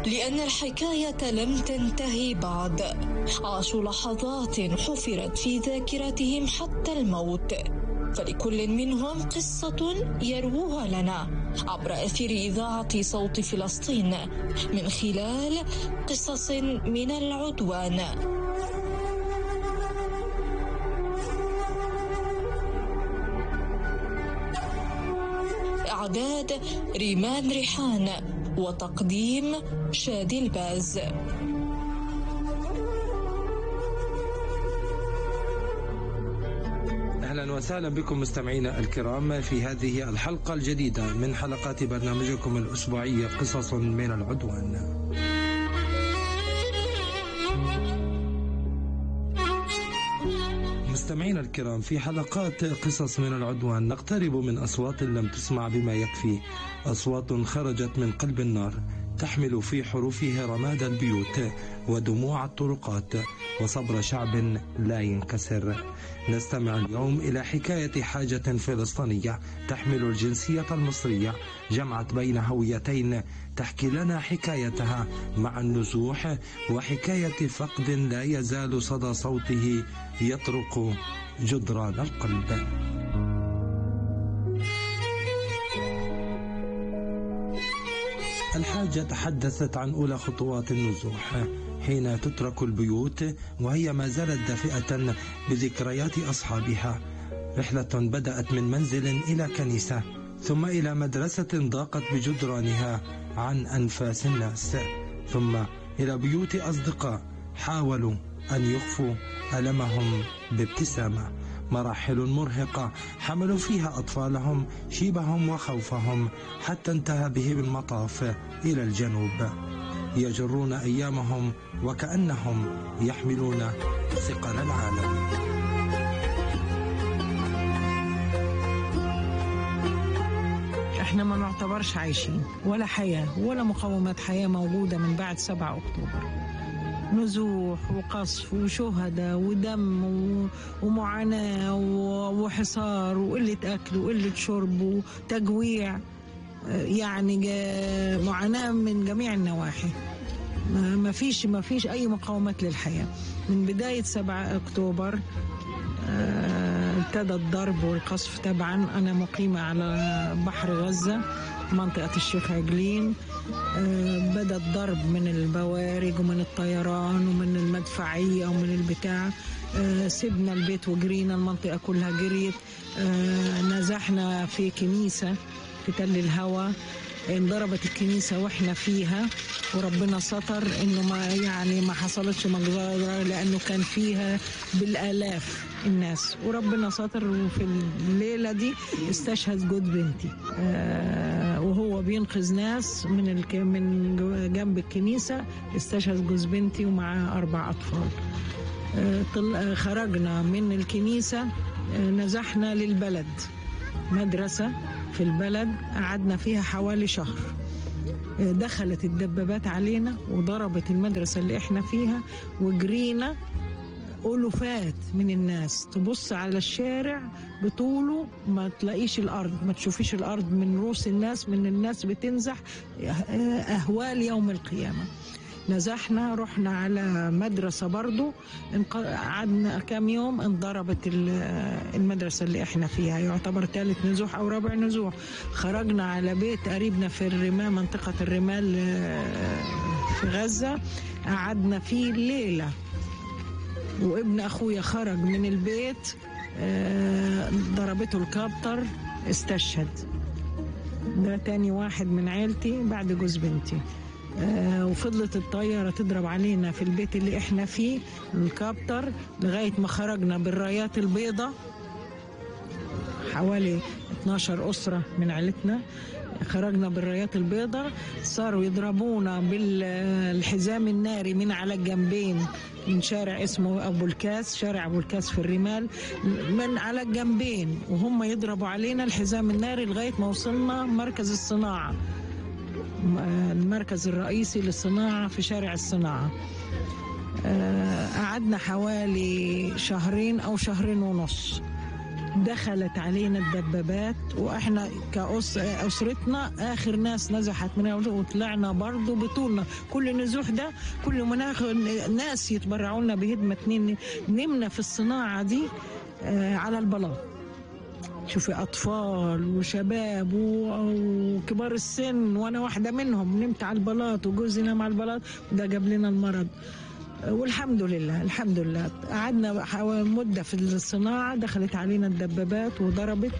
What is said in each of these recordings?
لأن الحكاية لم تنتهي بعد. عاشوا لحظات حفرت في ذاكرتهم حتى الموت، فلكل منهم قصة يروها لنا عبر أثير إذاعة صوت فلسطين من خلال قصص من العدوان. إعداد ريمان ريحان، وتقديم شادي الباز. أهلا وسهلا بكم مستمعينا الكرام في هذه الحلقة الجديدة من حلقات برنامجكم الأسبوعي قصص من العدوان. مستمعينا الكرام، في حلقات قصص من العدوان نقترب من أصوات لم تسمع بما يكفي، أصوات خرجت من قلب النار تحمل في حروفها رماد البيوت ودموع الطرقات وصبر شعب لا ينكسر. نستمع اليوم إلى حكاية حاجة فلسطينية تحمل الجنسية المصرية، جمعت بين هويتين، تحكي لنا حكايتها مع النزوح وحكاية فقد لا يزال صدى صوته يطرق جدران القلب. الحاجة تحدثت عن أولى خطوات النزوح حين تترك البيوت وهي ما زالت دافئة بذكريات أصحابها. رحلة بدأت من منزل إلى كنيسة، ثم إلى مدرسة ضاقت بجدرانها عن أنفاس الناس، ثم إلى بيوت أصدقاء حاولوا أن يخفوا ألمهم بابتسامة. مراحل مرهقة حملوا فيها أطفالهم شيبهم وخوفهم، حتى انتهى بهم المطاف إلى الجنوب، يجرون أيامهم وكأنهم يحملون ثقل العالم. احنا ما نعتبرش عايشين، ولا حياة ولا مقومات حياة موجودة من بعد 7 أكتوبر. نزوح وقصف وشهداء ودم ومعاناة وحصار وقلة أكل وقلة شرب وتجويع، يعني معاناة من جميع النواحي. ما فيش أي مقاومات للحياة. من بداية 7 أكتوبر ابتدى الضرب والقصف. طبعا أنا مقيمة على بحر غزة منطقة الشيخ عجلين. بدأ الضرب من البوارج ومن الطيران ومن المدفعية ومن البتاع. سيبنا البيت وجرينا، المنطقة كلها جريت. نزحنا في كنيسة في تل الهوى، انضربت الكنيسة واحنا فيها، وربنا ستر انه ما حصلتش مجزرة، لانه كان فيها بالالاف الناس، وربنا ستر. وفي الليلة دي استشهد جوز بنتي وهو بينقذ ناس من جنب الكنيسة. استشهد جوز بنتي ومعاه 4 أطفال. خرجنا من الكنيسة، نزحنا للبلد، مدرسة في البلد قعدنا فيها حوالي شهر. دخلت الدبابات علينا وضربت المدرسة اللي احنا فيها، وجرينا ألوفات من الناس. تبص على الشارع بطوله ما تلاقيش الأرض، ما تشوفيش الأرض من رؤوس الناس، من الناس بتنزح أهوال يوم القيامة. نزحنا، رحنا على مدرسة برضو، قعدنا كام يوم، انضربت المدرسة اللي احنا فيها. يعتبر 3 نزوح أو 4 نزوح. خرجنا على بيت قريبنا في الرمال، منطقة الرمال في غزة، قعدنا فيه ليلة. وابن أخويا خرج من البيت، ضربته الكابتر، استشهد. ده تاني واحد من عيلتي بعد جوز بنتي. وفضلت الطيارة تضرب علينا في البيت اللي احنا فيه الكابتر لغاية ما خرجنا بالرايات البيضة. حوالي 12 أسرة من عيلتنا خرجنا بالرايات البيضة. صاروا يضربونا بالحزام الناري من على الجنبين، من شارع اسمه أبو الكاس، شارع أبو الكاس في الرمال، من على الجنبين، وهم يضربوا علينا الحزام الناري لغاية ما وصلنا مركز الصناعة، المركز الرئيسي للصناعة في شارع الصناعة. قعدنا حوالي 2 أو 2.5 شهر. دخلت علينا الدبابات، وإحنا كأسرتنا آخر ناس نزحت منها، وطلعنا برضو بطولنا. كل نزوح ده كل مناخ ناس يتبرعوا لنا بهدمة 2 نمنا في الصناعة دي على البلاط. شوفي أطفال وشباب وكبار السن، وأنا واحدة منهم، نمت على البلاط وجوزي نام على البلاط، وده جاب لنا المرض. والحمد لله الحمد لله قعدنا مدة في الصناعة، دخلت علينا الدبابات وضربت،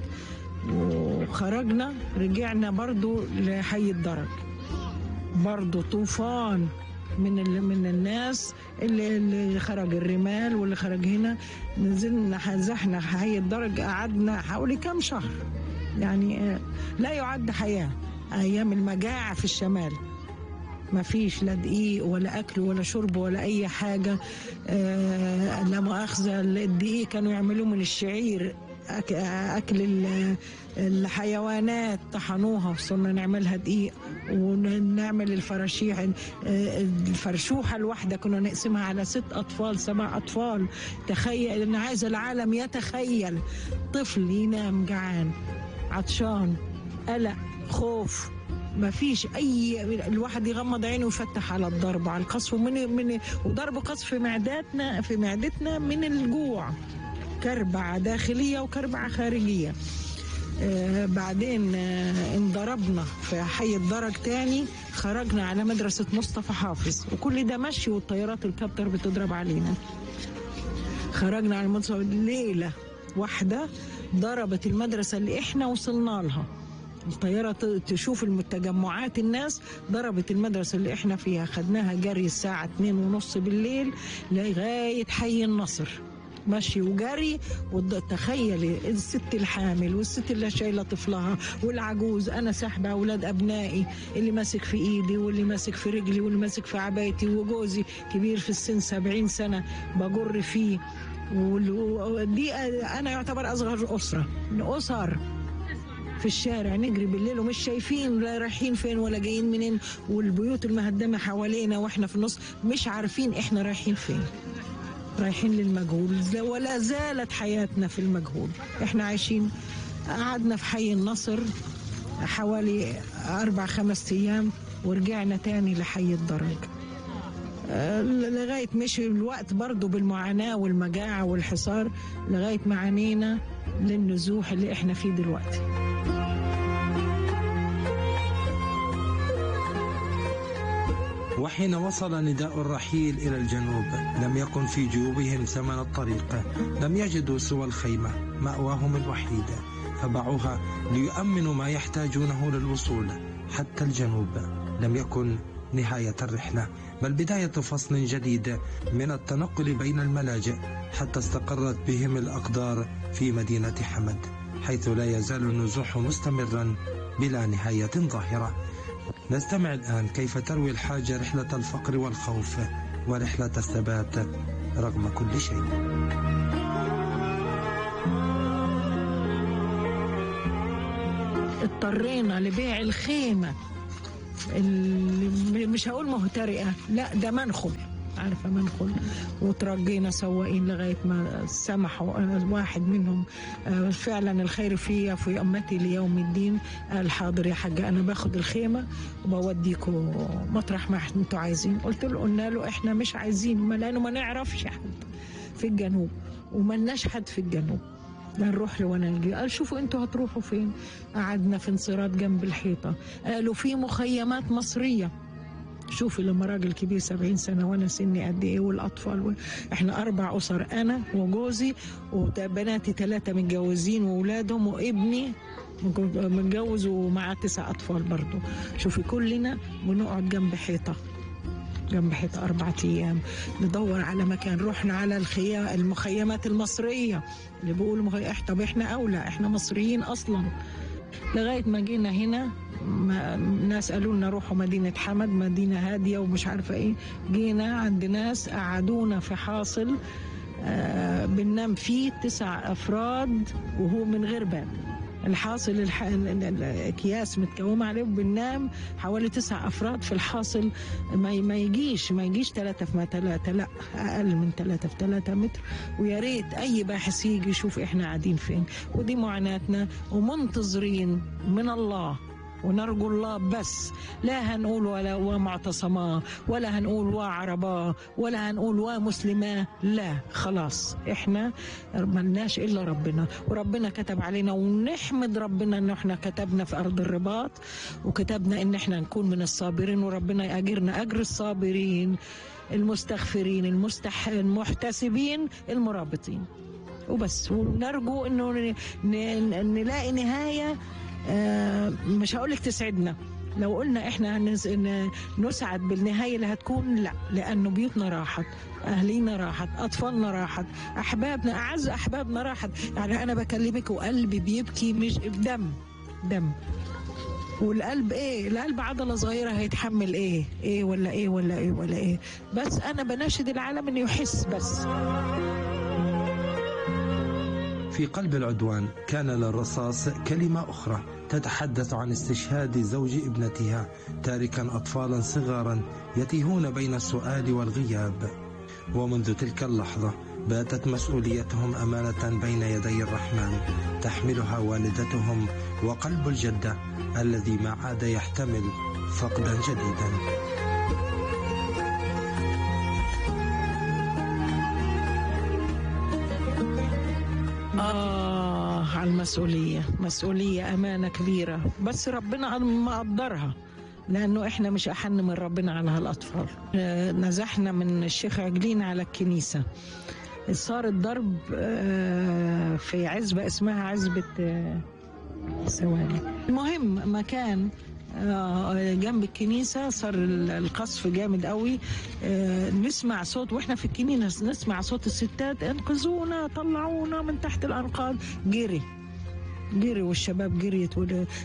وخرجنا رجعنا برضو لحي الدرج، برضو طوفان من الناس اللي خرج الرمال واللي خرج هنا. نزلنا زحنا حي الدرج، قعدنا حوالي كام شهر، يعني لا يعد حياة. أيام المجاعة في الشمال ما فيش لا دقيق ولا أكل ولا شرب ولا أي حاجة. لا مؤاخذة، الدقيق كانوا يعملوه من الشعير، أكل الحيوانات طحنوها وصرنا نعملها دقيق، ونعمل الفراشيح. الفرشوحة الواحدة كنا نقسمها على 6 أطفال 7 أطفال. تخيل، أنا عايز العالم يتخيل طفل ينام جعان عطشان، قلق، خوف، ما فيش أي، الواحد يغمض عينه ويفتح على الضرب، على القصف، وضرب قصف في معدتنا من الجوع، كربعة داخلية وكربعة خارجية. بعدين انضربنا في حي الدرج تاني، خرجنا على مدرسة مصطفى حافظ، وكل ده مشي والطيارات الكابتر بتضرب علينا. خرجنا على المدرسة، ليلة واحدة ضربت المدرسة اللي احنا وصلنا لها. الطيارة تشوف التجمعات الناس، ضربت المدرسة اللي احنا فيها. خدناها جري الساعة 2:30 بالليل لغاية حي النصر، مشي وجري. وتخيلي الست الحامل والست اللي شايله طفلها والعجوز، انا ساحبه اولاد ابنائي، اللي ماسك في ايدي واللي ماسك في رجلي واللي ماسك في عبايتي، وجوزي كبير في السن 70 سنه بجر فيه. ودي انا يعتبر اصغر اسر في الشارع، نجري بالليل ومش شايفين لا رايحين فين ولا جايين منين، والبيوت المهدمه حوالينا واحنا في النص مش عارفين احنا رايحين فين، رايحين للمجهول. ولا زالت حياتنا في المجهول، احنا عايشين. قعدنا في حي النصر حوالي 4-5 أيام، ورجعنا تاني لحي الدرج لغاية مشي الوقت برضو بالمعاناة والمجاعة والحصار، لغاية ما عانينا للنزوح اللي احنا فيه دلوقتي. وحين وصل نداء الرحيل إلى الجنوب لم يكن في جيوبهم ثمن الطريق، لم يجدوا سوى الخيمة مأواهم الوحيد، فباعوها ليؤمنوا ما يحتاجونه للوصول حتى الجنوب. لم يكن نهاية الرحلة، بل بداية فصل جديد من التنقل بين الملاجئ، حتى استقرت بهم الأقدار في مدينة حمد، حيث لا يزال النزوح مستمرا بلا نهاية ظاهرة. نستمع الآن كيف تروي الحاجة رحلة الفقر والخوف ورحلة الثبات رغم كل شيء. اضطرينا لبيع الخيمة اللي مش هقول مهترئة، لا ده منخل، عارفة منخل، وترجينا سواقين لغاية ما سمحوا واحد منهم فعلا الخير فيا في أمتي ليوم الدين، قال حاضر يا حاجة أنا باخد الخيمة وبوديكم مطرح ما انتوا عايزين. قلنا له احنا مش عايزين، لأنه ما نعرفش حد في الجنوب وملناش حد في الجنوب، لا نروح له ولا نجي. قال شوفوا انتوا هتروحوا فين. قعدنا في انصراط جنب الحيطة، قالوا في مخيمات مصرية. شوفي لما راجل كبير 70 سنة وانا سني قد ايه، والاطفال احنا 4 اسر، انا وجوزي وبناتي 3 متجوزين واولادهم، وابني متجوز ومعاه 9 اطفال برضو. شوفي كلنا بنقعد جنب حيطة 4 أيام ندور على مكان. رحنا على المخيمات المصرية اللي بيقولوا طب احنا اولى، احنا مصريين اصلا. لغاية ما جينا هنا ناس قالوا لنا روحوا مدينة حمد، مدينة هادية ومش عارفة ايه. جينا عند ناس قعدونا في حاصل بننام فيه 9 أفراد وهو من غير باب، الحاصل الأكياس متكومة عليه، وبننام حوالي 9 أفراد في الحاصل. ما يجيش 3 في 3، لا أقل من 3 في 3 متر. ويا ريت أي باحث يجي يشوف إحنا قاعدين فين. ودي معاناتنا، ومنتظرين من الله ونرجو الله بس. لا هنقول ولا ومعتصما، ولا هنقول وعربا، ولا هنقول ومسلمة، لا خلاص احنا ملناش الا ربنا، وربنا كتب علينا، ونحمد ربنا ان احنا كتبنا في ارض الرباط، وكتبنا ان احنا نكون من الصابرين، وربنا يأجرنا اجر الصابرين المستغفرين المحتسبين المرابطين وبس. ونرجو انه نلاقي نهاية، مش هقولك تسعدنا، لو قلنا احنا نسعد بالنهاية اللي هتكون، لا، لأنه بيوتنا راحت، أهلينا راحت، أطفالنا راحت، أحبابنا، أعز أحبابنا راحت. يعني أنا بكلمك وقلبي بيبكي، مش دم. والقلب ايه؟ القلب عضلة صغيرة، هيتحمل ايه ولا ايه. بس أنا بناشد العالم إنه يحس بس. في قلب العدوان كان للرصاص كلمة أخرى تتحدث عن استشهاد زوج ابنتها، تاركا أطفالا صغارا يتيهون بين السؤال والغياب. ومنذ تلك اللحظة باتت مسؤوليتهم أمانة بين يدي الرحمن، تحملها والدتهم وقلب الجدة الذي ما عاد يحتمل فقدا جديدا. على مسؤولية أمانة كبيرة، بس ربنا ما قدرها، لأنه إحنا مش أحن من ربنا على هالأطفال. نزحنا من الشيخ عجلين على الكنيسة، صار الضرب في عزبة اسمها عزبة ثواني، المهم مكان جنب الكنيسة، صار القصف جامد قوي. نسمع صوت واحنا في الكنيسة، نسمع صوت الستات: انقذونا، طلعونا من تحت الأنقاض. جري والشباب جريت،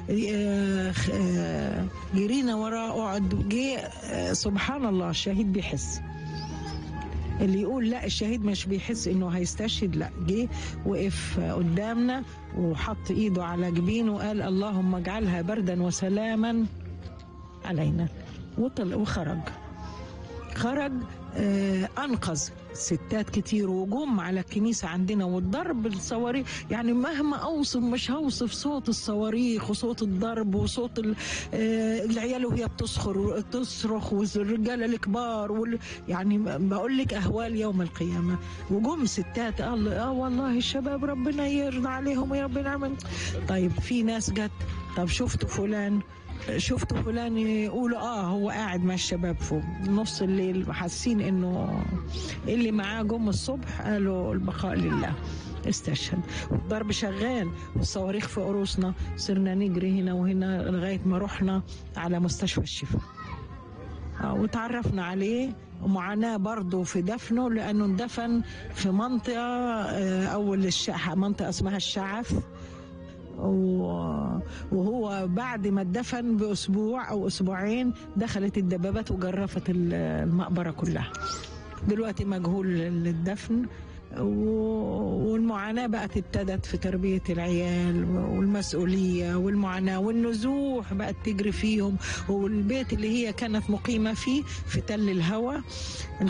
جرينا وراء. جه سبحان الله، الشهيد بيحس. اللي يقول لا الشهيد مش بيحس انه هيستشهد، لا، جه وقف قدامنا وحط ايده على جبينه وقال: اللهم اجعلها بردا وسلاما علينا. وخرج انقذ ستات كتير، وجم على الكنيسة عندنا، والضرب الصواريخ. يعني مهما اوصف مش هوصف صوت الصواريخ وصوت الضرب وصوت العيال وهي تصرخ، والرجال الكبار يعني بقول لك اهوال يوم القيامة. وجم ستات والله الشباب ربنا يرضى عليهم يا رب العالمين. طيب في ناس جت: طب شفتوا فلان يقولوا هو قاعد مع الشباب فوق نص الليل، حاسين انه اللي معاه جم الصبح قالوا البقاء لله، استشهد. والضرب شغال والصواريخ في قروسنا، صرنا نجري هنا وهنا لغاية ما رحنا على مستشفى الشفاء وتعرفنا عليه. ومعاناة برضو في دفنه، لأنه اندفن في منطقة منطقة اسمها الشعف، وهو بعد ما اتدفن بأسبوع أو أسبوعين دخلت الدبابات وجرفت المقبرة كلها. دلوقتي مجهول الدفن، والمعاناة بقت ابتدت في تربية العيال والمسؤولية والمعاناة، والنزوح بقت تجري فيهم، والبيت اللي هي كانت مقيمة فيه في تل الهوى